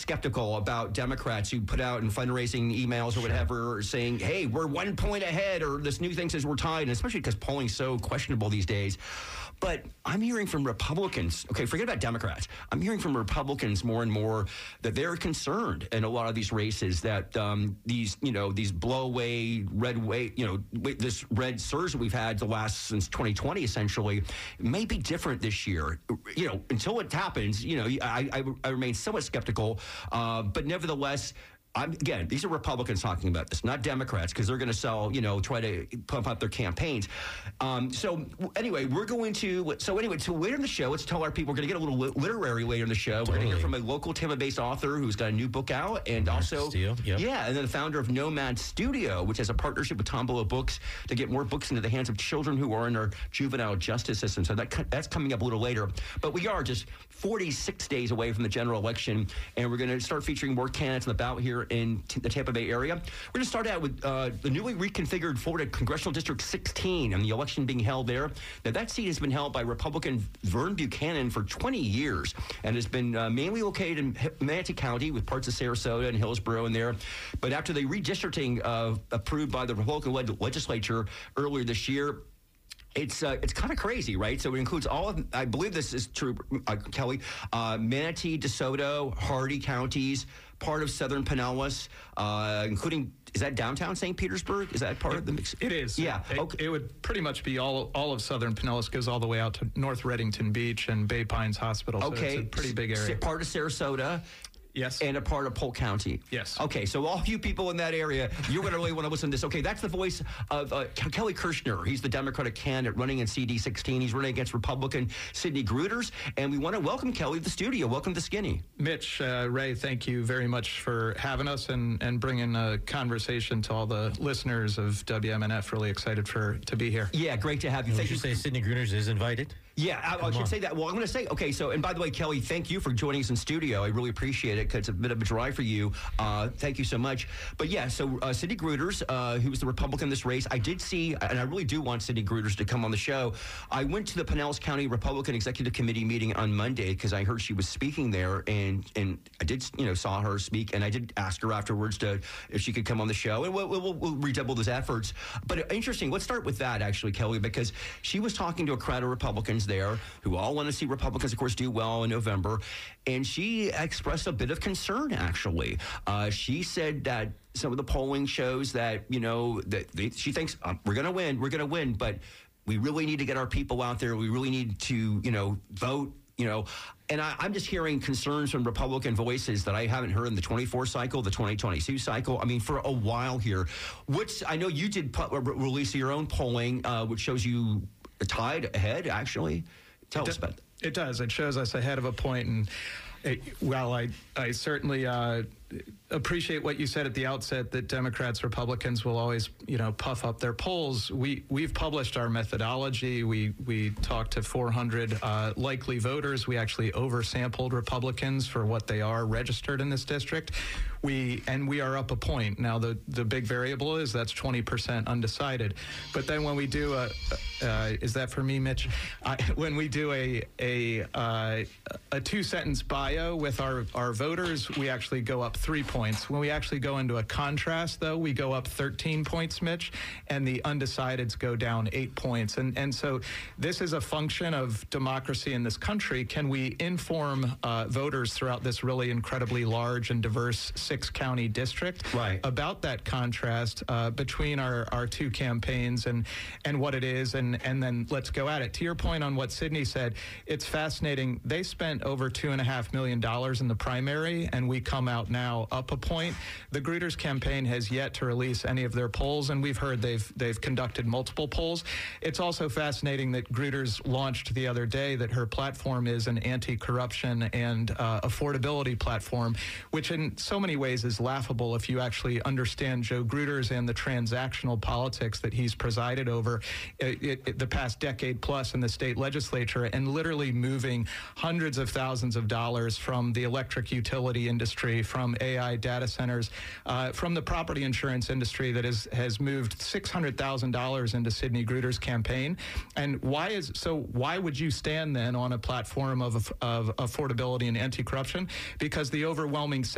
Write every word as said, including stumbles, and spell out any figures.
skeptical about Democrats who put out in fundraising emails or whatever saying, hey, we're one point ahead, or this new thing says we're tied, and especially because polling's so questionable these days. But I'm hearing from Republicans, okay, forget about Democrats. I'm hearing from Republicans more and more that they're concerned in a lot of these races that um, these, you know, these blowaway, red way, you know, this red surge that we've had the last since twenty twenty, essentially, may be different this year. You know, until it happens, you know, I, I, I remain somewhat skeptical, uh, but nevertheless, I'm, again, these are Republicans talking about this, not Democrats, because they're going to sell, you know, try to pump up their campaigns. Um, so anyway, we're going to, so anyway, so later in the show, let's tell our people, we're going to get a little literary later in the show. Totally. We're going to hear from a local Tampa-based author who's got a new book out, and Mark also, Steele, yep. yeah, and then the founder of Nomad Studio, which has a partnership with Tombola Books to get more books into the hands of children who are in our juvenile justice system. So that that's coming up a little later. But we are just forty-six days away from the general election, and we're going to start featuring more candidates on the ballot here in t- the Tampa Bay area. We're going to start out with uh, the newly reconfigured Florida Congressional District sixteen and the election being held there. Now, that seat has been held by Republican Vern Buchanan for twenty years and has been uh, mainly located in Manatee County with parts of Sarasota and Hillsborough in there. But after the redistricting uh, approved by the Republican led legislature earlier this year, It's uh, it's kind of crazy, right? So it includes all of, I believe this is true, uh, Kelly, uh, Manatee, DeSoto, Hardy counties, part of Southern Pinellas, uh, including, is that downtown Saint Petersburg? Is that part it, of the mix? It is. Yeah. It, okay. it would pretty much be all all of Southern Pinellas, goes all the way out to North Reddington Beach and Bay Pines Hospital. So okay. It's a pretty big area. Part of Sarasota. Yes. And a part of Polk County. Yes. Okay, so all you people in that area, you're going to really want to listen to this. Okay, that's the voice of uh, Kelly Kirshner. He's the Democratic candidate running in C D sixteen. He's running against Republican Sidney Gruters. And we want to welcome Kelly to the studio. Welcome to Skinny. Mitch, uh, Ray, thank you very much for having us and, and bringing a conversation to all the listeners of W M N F. Really excited for to be here. Yeah, great to have you. Would Thank you you. say Sidney Gruters is invited? Yeah, I, I should on. say that. Well, I'm going to say, okay, so, and by the way, Kelly, thank you for joining us in studio. I really appreciate it because it's a bit of a drive for you. Uh, thank you so much. But yeah, so uh, Sidney Gruters, uh, who was the Republican in this race, I did see, and I really do want Sidney Gruters to come on the show. I went to the Pinellas County Republican Executive Committee meeting on Monday because I heard she was speaking there, and and I did, you know, saw her speak, and I did ask her afterwards to if she could come on the show, and we'll, we'll, we'll redouble those efforts. But interesting, let's start with that, actually, Kelly, because she was talking to a crowd of Republicans there who all want to see Republicans, of course, do well in November. And she expressed a bit of concern, actually. Uh, she said that some of the polling shows that, you know, that they, she thinks uh, we're going to win, we're going to win, but we really need to get our people out there. We really need to, you know, vote, you know. And I, I'm just hearing concerns from Republican voices that I haven't heard in the twenty-four cycle, the twenty twenty-two cycle. I mean, for a while here. Which I know you did pu- release your own polling, uh, which shows you tied ahead, actually. Tell it us do, about that. It does. It shows us ahead of a point, and it, well, I I certainly uh, appreciate what you said at the outset that Democrats, Republicans will always, you know, puff up their polls. We we've published our methodology. We we talked to four hundred uh, likely voters. We actually oversampled Republicans for what they are registered in this district. We and we are up a point now. The the big variable is that's twenty percent undecided. But then when we do a, uh, is that for me, Mitch? I, when we do a a uh, a two sentence bio with our our voters, we actually go up three points. When we actually go into a contrast, though, we go up thirteen points, Mitch, and the undecideds go down eight points. And and so this is a function of democracy in this country. Can we inform uh, voters throughout this really incredibly large and diverse six county district right. about that contrast uh, between our, our two campaigns and and what it is, and and then let's go at it. To your point on what Sidney said, it's fascinating. They spent over two and a half million dollars in the primary, and we come out now up a point. The Gruters campaign has yet to release any of their polls, and we've heard they've they've conducted multiple polls. It's also fascinating that Gruters launched the other day that her platform is an anti-corruption and uh, affordability platform, which in so many ways is laughable if you actually understand Joe Gruters and the transactional politics that he's presided over it, it, the past decade plus in the state legislature, and literally moving hundreds of thousands of dollars from the electric utility industry, from A I data centers, uh, from the property insurance industry that is, has moved six hundred thousand dollars into Sidney Gruters' campaign. And why is so? Why would you stand then on a platform of, of affordability and anti-corruption? Because the overwhelming